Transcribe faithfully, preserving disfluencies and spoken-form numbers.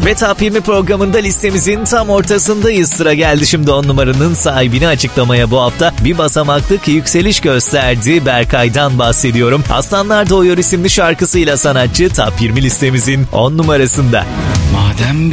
Ve Top yirmi programında listemizin tam ortasındayız. Sıra geldi şimdi on numaranın sahibini açıklamaya. Bu hafta bir basamaklık yükseliş gösterdi. Berkay'dan bahsediyorum. Aslanlar Doğuyor isimli şarkısıyla sanatçı Top yirmi listemizin on numarasında. Madem